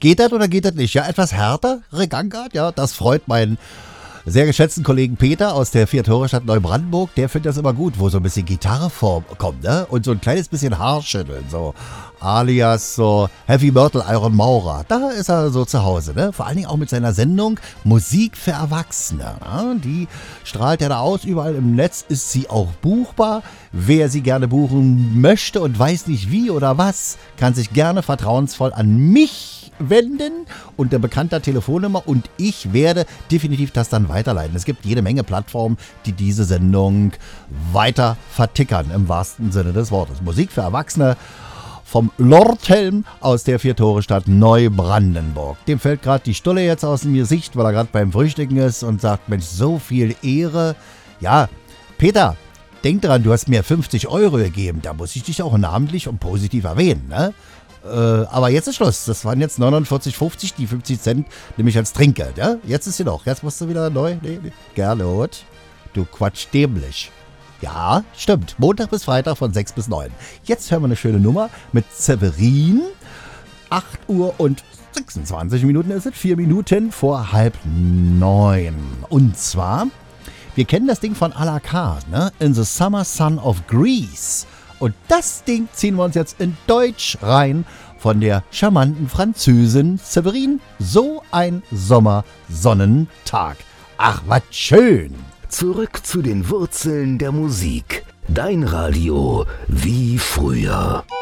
Geht das oder geht das nicht? Ja, etwas härtere Gangart, ja, das freut meinen sehr geschätzten Kollegen Peter aus der Vier-Tore-Stadt Neubrandenburg. Der findet das immer gut, wo so ein bisschen Gitarre vorkommt, ne? Und so ein kleines bisschen Haarschütteln, so alias so Heavy Metal Iron Maurer. Da ist er so zu Hause, ne? Vor allen Dingen auch mit seiner Sendung Musik für Erwachsene. Ne? Die strahlt er da aus, überall im Netz ist sie auch buchbar. Wer sie gerne buchen möchte und weiß nicht wie oder was, kann sich gerne vertrauensvoll an mich wenden unter bekannter Telefonnummer und ich werde definitiv das dann weiterleiten. Es gibt jede Menge Plattformen, die diese Sendung weiter vertickern, im wahrsten Sinne des Wortes. Musik für Erwachsene vom Lord Helm aus der Vier-Tore-Stadt Neubrandenburg. Dem fällt gerade die Stulle jetzt aus dem Gesicht, weil er gerade beim Frühstücken ist und sagt, Mensch, so viel Ehre. Ja, Peter, denk dran, du hast mir 50 Euro gegeben, da muss ich dich auch namentlich und positiv erwähnen, ne? Aber jetzt ist Schluss. Das waren jetzt 49,50, die 50 Cent nämlich als Trinkgeld. Ja? Jetzt ist sie doch. Jetzt musst du wieder neu. Nee. Gerlot, du Quatsch dämlich. Ja, stimmt. Montag bis Freitag von 6 bis 9. Jetzt hören wir eine schöne Nummer mit Severin. 8 Uhr und 26 Minuten ist es. 4 Minuten vor 8:30. Und zwar, wir kennen das Ding von à la carte, ne? In the Summer Sun of Greece. Und das Ding ziehen wir uns jetzt in Deutsch rein von der charmanten Französin Severin. So ein Sommersonnentag. Ach, was schön. Zurück zu den Wurzeln der Musik. Dein Radio wie früher.